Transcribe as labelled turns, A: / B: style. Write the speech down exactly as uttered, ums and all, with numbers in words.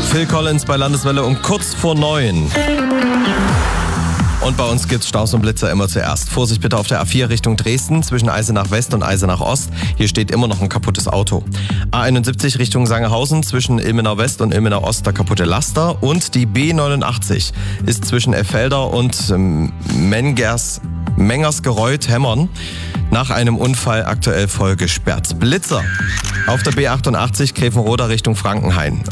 A: Phil Collins bei Landeswelle um kurz vor neun. Und bei uns gibt's Staus und Blitzer immer zuerst. Vorsicht bitte auf der A vier Richtung Dresden zwischen Eisenach West und Eisenach Ost. Hier steht immer noch ein kaputtes Auto. A einundsiebzig Richtung Sangerhausen zwischen Ilmenau West und Ilmenau Ost der kaputte Laster. Und die B neunundachtzig ist zwischen Effelder und ähm, Mengers, Mengersgereuth Hemmern nach einem Unfall aktuell voll gesperrt. Blitzer auf der B achtundachtzig Gräfenroda Richtung Frankenhain.